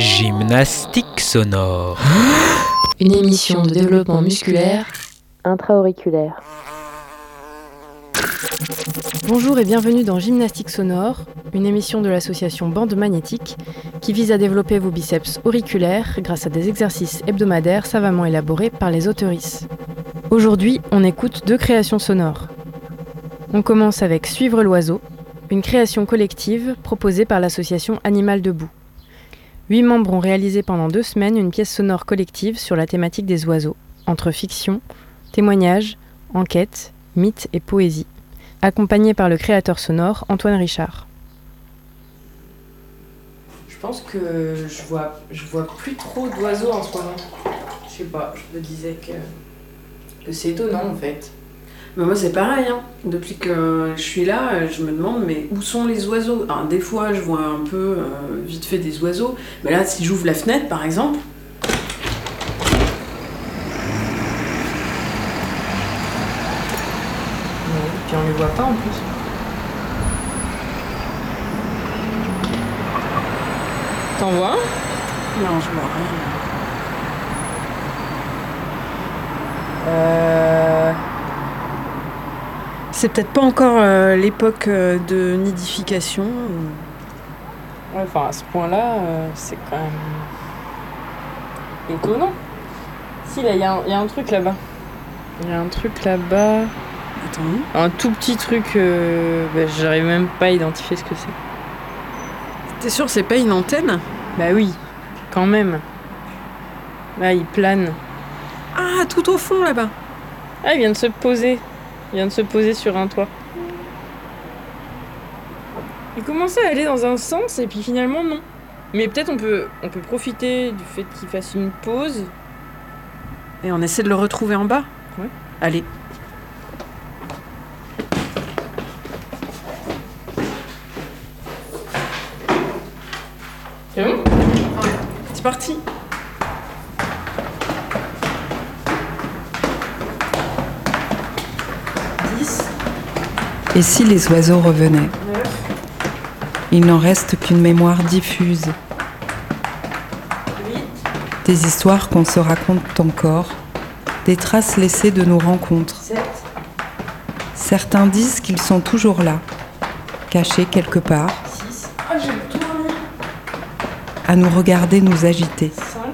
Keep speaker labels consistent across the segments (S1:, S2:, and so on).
S1: Gymnastique sonore.
S2: Une émission de développement musculaire intra-auriculaire. Bonjour et bienvenue dans Gymnastique sonore, une émission de l'association Bande Magnétique qui vise à développer vos biceps auriculaires grâce à des exercices hebdomadaires savamment élaborés par les auteurices. Aujourd'hui, on écoute 2 créations sonores. On commence avec Suivre l'oiseau, une création collective proposée par l'association Animal Debout. 8 membres ont réalisé pendant 2 semaines une pièce sonore collective sur la thématique des oiseaux, entre fiction, témoignage, enquête, mythe et poésie, accompagnés par le créateur sonore Antoine Richard.
S3: Je pense que je vois plus trop d'oiseaux en ce moment. Je sais pas, je me disais que c'est étonnant en fait.
S4: Mais moi c'est pareil, hein. Depuis que je suis là, je me demande mais où sont les oiseaux? Alors, des fois je vois un peu vite fait des oiseaux, mais là si j'ouvre la fenêtre par exemple...
S3: Ouais, puis on les voit pas en plus. T'en vois un?
S4: Non, je vois rien. C'est peut-être pas encore l'époque de nidification.
S3: Ouais, enfin à ce point-là, c'est quand même étonnant. Si, là, il y a un truc là-bas. Il y a un truc là-bas.
S4: Attends.
S3: Un tout petit truc, j'arrive même pas à identifier ce que c'est.
S4: T'es sûr c'est pas une antenne?
S3: Bah oui, quand même. Là, il plane.
S4: Ah, tout au fond là-bas.
S3: Ah, il vient de se poser. Il vient de se poser sur un toit. Il commençait à aller dans un sens et puis finalement non. Mais peut-être on peut profiter du fait qu'il fasse une pause.
S4: Et on essaie de le retrouver en bas?
S3: Ouais.
S4: Allez.
S3: C'est bon ?
S4: C'est parti.
S5: Et si les oiseaux revenaient? Il n'en reste qu'une mémoire diffuse. Des histoires qu'on se raconte encore, des traces laissées de nos rencontres. Certains disent qu'ils sont toujours là, cachés quelque part, à nous regarder nous agiter.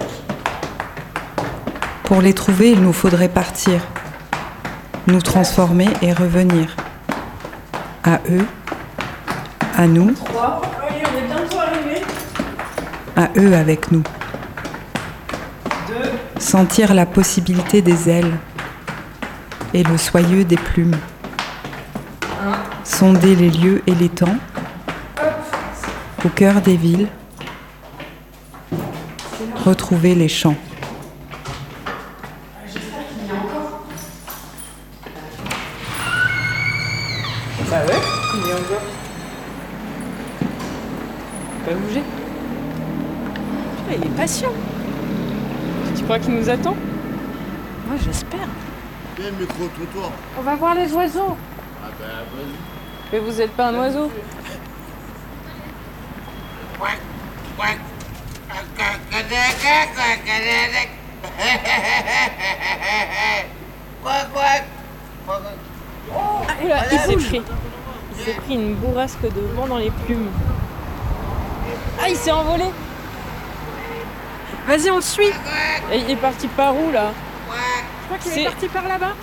S5: Pour les trouver, il nous faudrait partir, nous transformer et revenir. À eux, à nous,
S3: 3, oui, on est bientôt arrivé.
S5: à eux avec nous.
S3: 2,
S5: Sentir la possibilité des ailes et le soyeux des plumes.
S3: 1,
S5: Sonder les lieux et les temps, au cœur des villes, retrouver les champs.
S3: Bah ouais, il est encore. Pas bouger.
S4: Il est patient.
S3: Tu crois qu'il nous attend?
S4: Moi j'espère.
S6: Viens le micro-trottoir.
S3: On va voir les oiseaux.
S6: Ah ben vas-y.
S3: Mais vous êtes pas un oiseau?
S6: Quack, quack. Quack, quack.
S3: Oula, il s'est pris une bourrasque de vent dans les plumes. Ah, il s'est envolé.
S4: Vas-y, on le suit.
S3: Et il est parti par où là?
S4: Je crois qu'il est parti par là-bas.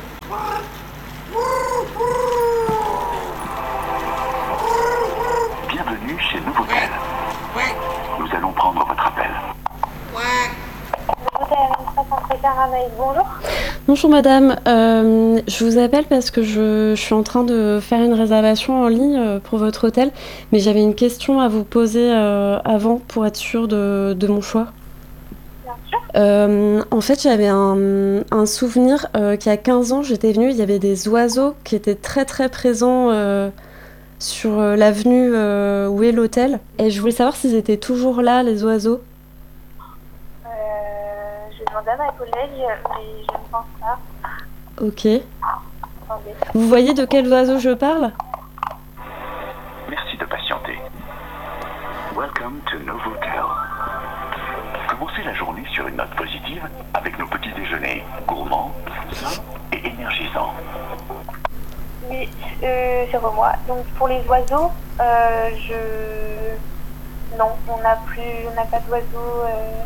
S7: Bienvenue chez Novotel. Nous allons prendre votre appel.
S8: Bonjour. Bonjour madame, je vous appelle parce que je suis en train de faire une réservation en ligne pour votre hôtel, mais j'avais une question à vous poser avant pour être sûre de mon choix. Bien sûr. En fait, j'avais un souvenir qu'il y a 15 ans, j'étais venue, il y avait des oiseaux qui étaient très très présents sur l'avenue où est l'hôtel, et je voulais savoir s'ils étaient toujours là, les oiseaux.
S9: Je vais demander à ma collègue, mais je ne pense pas.
S8: Ok.
S9: Attendez.
S8: Vous voyez de quels oiseaux je parle?
S7: Merci de patienter. Welcome to Novotel. Commencez la journée sur une note positive avec nos petits déjeuners gourmands, sains et énergisants.
S9: Oui, c'est moi. Donc pour les oiseaux, non, on n'a pas d'oiseaux.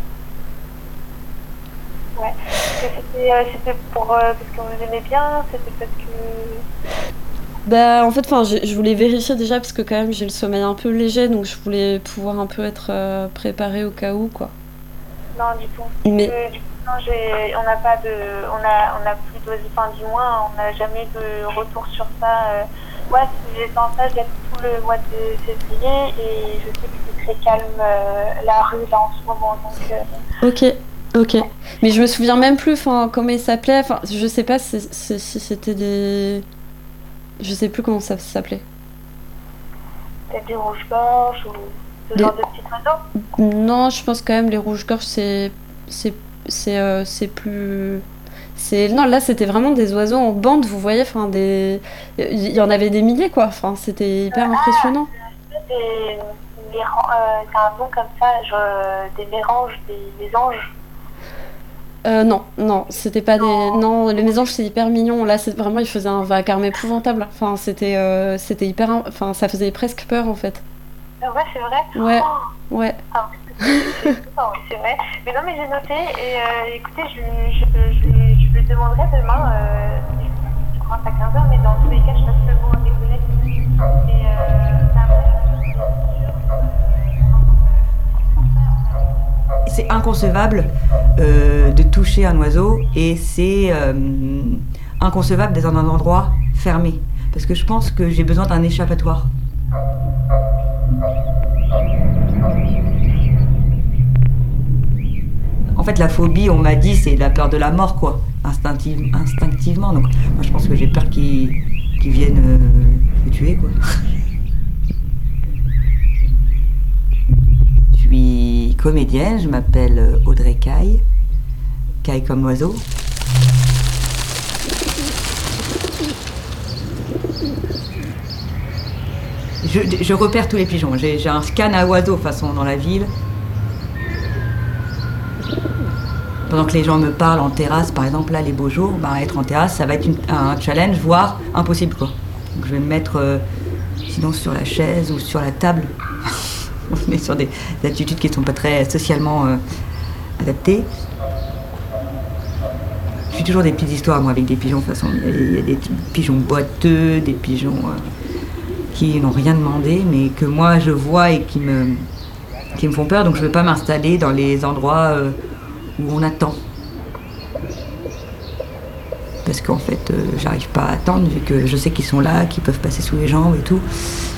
S9: Ouais. C'était parce que vous aimez bien, c'était parce que.
S8: Bah, en fait, je voulais vérifier déjà parce que quand même j'ai le sommeil un peu léger, donc je voulais pouvoir un peu être préparée au cas où, quoi.
S9: Non, du tout.
S8: Mais...
S9: Du coup, non, on n'a pas de, on a plus d'oiseaux, enfin du moins, on n'a jamais eu de retour sur ça. Ouais, j'étais en stage tout le mois de février et je sais que c'est très calme la rue là en ce moment, donc.
S8: Ok. Mais je me souviens même plus, comment il s'appelait. Enfin, je sais pas si c'était des. Je sais plus comment ça s'appelait.
S9: Peut-être des rouges-gorges ou ce genre de petits oiseaux.
S8: Non, je pense quand même les rouges-gorges c'est plus. Non, là c'était vraiment des oiseaux en bande, vous voyez, il y en avait des milliers, quoi. Enfin, c'était hyper impressionnant.
S9: C'est un nom comme ça, des méranges, des anges.
S8: Non, c'était pas des. Non, les mésanges c'est hyper mignon. Là, c'est vraiment, ils faisaient un vacarme épouvantable. Enfin, c'était hyper. Enfin, ça faisait presque peur en fait.
S9: Ah ouais, c'est vrai.
S8: Ouais,
S9: ouais. Ah, c'est vrai. Mais non, mais j'ai noté et écoutez, je lui demanderai demain. Je commence à 15h, mais dans tous les cas, je passe le mot à mes collègues. Et
S1: c'est inconcevable de toucher un oiseau et c'est inconcevable d'être dans un endroit fermé. Parce que je pense que j'ai besoin d'un échappatoire. En fait, la phobie, on m'a dit, c'est la peur de la mort, quoi, instinctivement. Donc, moi, je pense que j'ai peur qu'ils viennent me tuer, quoi. Je suis comédienne, je m'appelle Audrey Caille. Caille comme oiseau. Je repère tous les pigeons. J'ai un scan à oiseaux, façon, dans la ville. Pendant que les gens me parlent en terrasse, par exemple, là, les beaux jours, être en terrasse, ça va être un challenge, voire impossible, quoi. Donc je vais me mettre sinon sur la chaise ou sur la table. On est sur des attitudes qui ne sont pas très socialement adaptées. Je suis toujours des petites histoires, moi, avec des pigeons. De toute façon, il y a des pigeons boiteux, des pigeons qui n'ont rien demandé, mais que moi, je vois et qui me font peur. Donc je ne veux pas m'installer dans les endroits où on attend. Parce qu'en fait, j'arrive pas à attendre, vu que je sais qu'ils sont là, qu'ils peuvent passer sous les jambes et tout.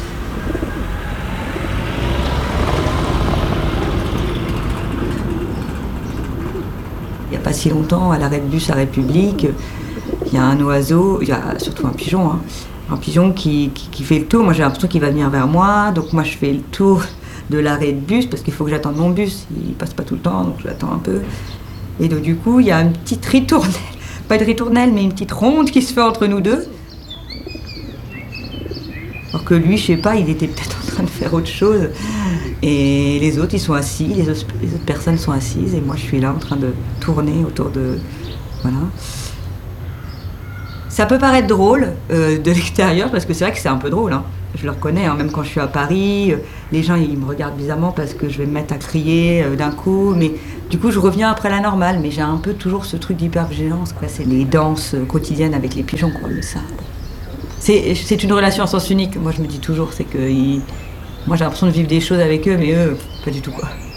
S1: Il n'y a pas si longtemps, à l'arrêt de bus à République, il y a un oiseau, il y a surtout un pigeon, un pigeon qui fait le tour. Moi, j'ai l'impression qu'il va venir vers moi, donc moi, je fais le tour de l'arrêt de bus, parce qu'il faut que j'attende mon bus. Il passe pas tout le temps, donc j'attends un peu. Et donc, du coup, il y a une petite ritournelle, pas de ritournelle, mais une petite ronde qui se fait entre nous deux. Alors que lui, je sais pas, il était peut-être en train de faire autre chose. Et les autres, ils sont assis, les autres personnes sont assises, et moi, je suis là en train de tourner autour de... Voilà. Ça peut paraître drôle de l'extérieur, parce que c'est vrai que c'est un peu drôle, hein. Je le reconnais, hein, même quand je suis à Paris, les gens ils me regardent bizarrement parce que je vais me mettre à crier d'un coup, mais du coup je reviens après la normale, mais j'ai un peu toujours ce truc d'hypervigilance, quoi. C'est les danses quotidiennes avec les pigeons, quoi, mais ça... C'est une relation à sens unique, moi je me dis toujours, c'est que moi j'ai l'impression de vivre des choses avec eux, mais eux, pas du tout, quoi.